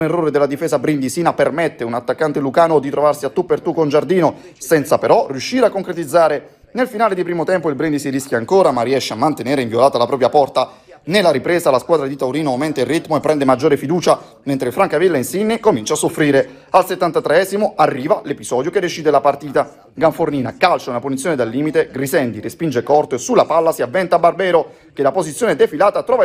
errore della difesa brindisina permette un attaccante lucano di trovarsi a tu per tu con Giardino, senza però riuscire a concretizzare. Nel finale di primo tempo il Brindisi rischia ancora, ma riesce a mantenere inviolata la propria porta. Nella ripresa la squadra di Taurino aumenta il ritmo e prende maggiore fiducia, mentre Francavilla Insigne comincia a soffrire. Al 73esimo arriva l'episodio che decide la partita. Ganfornina calcia una punizione dal limite, Grisendi respinge corto e sulla palla si avventa Barbero, che da posizione defilata trova